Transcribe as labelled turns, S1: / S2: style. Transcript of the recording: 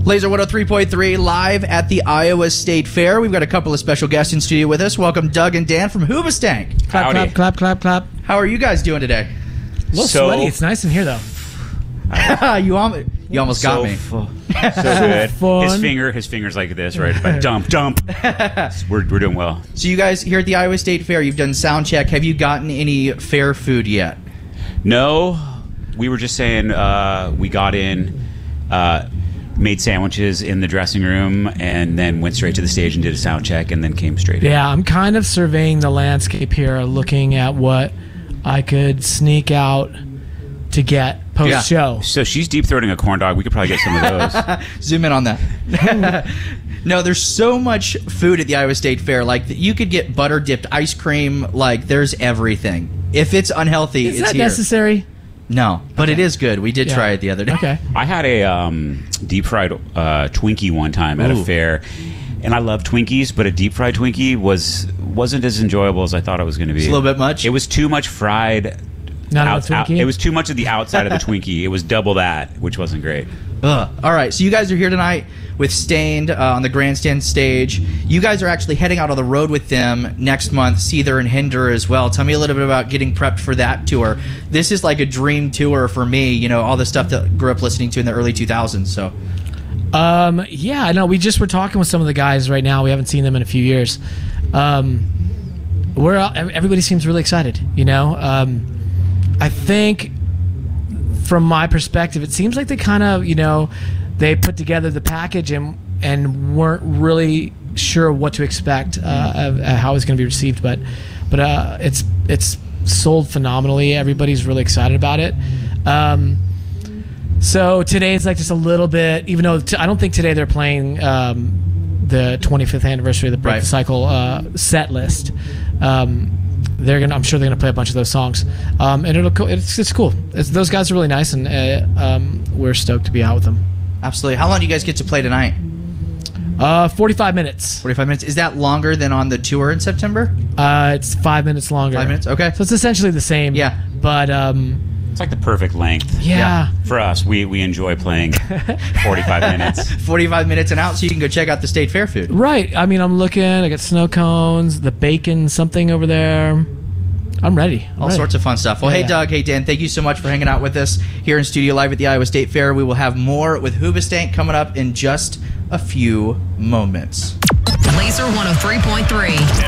S1: Laser 103.3 live at the Iowa State Fair. We've got a couple of special guests in studio with us. Welcome Doug and Dan from Hoobastank.
S2: Clap,
S3: Howdy.
S2: clap, clap, clap, clap.
S1: How are you guys doing today?
S2: A little sweaty. It's nice in here, though.
S1: You almost got me.
S3: So good.
S2: Fun.
S3: His finger's like this, right? But dump. We're doing well.
S1: So you guys here at the Iowa State Fair, you've done sound check. Have you gotten any fair food yet?
S3: No, we were just saying we got in, made sandwiches in the dressing room, and then went straight to the stage and did a sound check, and then came straight in.
S2: Yeah, I'm kind of surveying the landscape here, looking at what I could sneak out to get post-show.
S3: So she's deep throating a corn dog. We could probably get some of those.
S1: Zoom in on that. No, there's so much food at the Iowa State Fair. Like, you could get butter-dipped ice cream. Like, there's everything. If it's unhealthy,
S2: Is
S1: it's
S2: that
S1: here.
S2: necessary?
S1: No, but it is good. We did try it the other day.
S2: Okay.
S3: I had a deep-fried Twinkie one time at a fair, and I love Twinkies, but a deep-fried Twinkie wasn't as enjoyable as I thought it was going to be.
S1: It's a little bit much?
S3: It was too much fried.
S2: Not a Twinkie?
S3: It was too much of the outside of the Twinkie. It was double that, which wasn't great.
S1: All right, so you guys are here tonight with Stained on the Grandstand stage. You guys are actually heading out on the road with them next month, Seether and Hinder as well. Tell me a little bit about getting prepped for that tour. This is like a dream tour for me, you know, all the stuff that I grew up listening to in the early 2000s. So,
S2: Yeah, I know. We just were talking with some of the guys right now. We haven't seen them in a few years. Everybody seems really excited, you know. I think, from my perspective, it seems like they kind of, you know, they put together the package and weren't really sure what to expect of how it's going to be received. But it's sold phenomenally. Everybody's really excited about it. So today is like just a little bit, even though I don't think today they're playing the 25th anniversary of the Break the Cycle set list. I'm sure they're gonna play a bunch of those songs, and it's cool. Those guys are really nice, and we're stoked to be out with them.
S1: absolutely. How long do you guys get to play tonight?
S2: 45 minutes.
S1: 45 minutes. Is that longer than on the tour in September?
S2: It's 5 minutes longer.
S1: 5 minutes? Okay.
S2: So it's essentially the same.
S1: Yeah.
S2: But
S3: It's like the perfect length.
S2: yeah.
S3: For us, we enjoy playing 45 minutes.
S1: 45 minutes and out, so you can go check out the State Fair food.
S2: Right. I mean, I'm looking. I got snow cones, the bacon something over there. I'm ready.
S1: All sorts of fun stuff. Well,
S2: Yeah,
S1: hey,
S2: yeah.
S1: Doug, hey, Dan, thank you so much for hanging out with us here in studio live at the Iowa State Fair. We will have more with Hoobastank coming up in just a few moments.
S4: Laser 103.3.